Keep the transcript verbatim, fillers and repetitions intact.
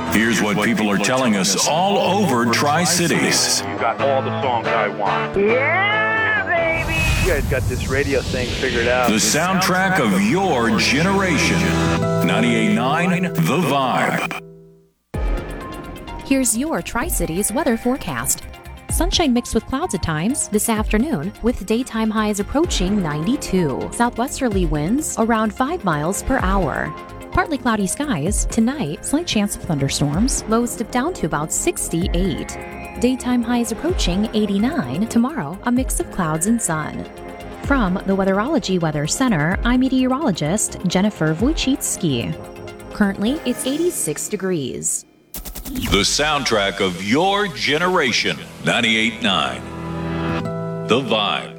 Here's what people are telling us all over Tri-Cities. You got all the songs I want. Yeah, baby! You guys got this radio thing figured out. The soundtrack of your generation. ninety-eight point nine The Vibe. Here's your Tri-Cities weather forecast. Sunshine mixed with clouds at times this afternoon, with daytime highs approaching ninety-two. Southwesterly winds around five miles per hour. Partly cloudy skies. Tonight, slight chance of thunderstorms. Lows dip down to about sixty-eight. Daytime highs approaching eighty-nine. Tomorrow, a mix of clouds and sun. From the Weatherology Weather Center, I'm meteorologist Jennifer Wojcicki. Currently, it's eighty-six degrees. The soundtrack of your generation. ninety-eight point nine The Vibe.